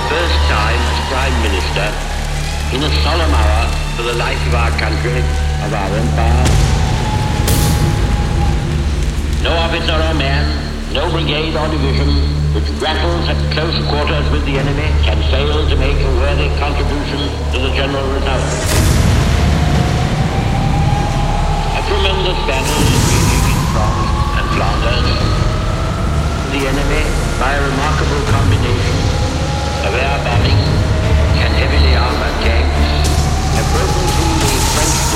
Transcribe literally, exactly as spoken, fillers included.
the first time as Prime Minister, in a solemn hour for the life of our country, of our empire. No officer or man, no brigade or division which grapples at close quarters with the enemy can fail to make a worthy contribution to the general result. A tremendous battle is raging in France and Flanders. The enemy, by a remarkable combination of air bombing and heavily armored tanks, have broken through the French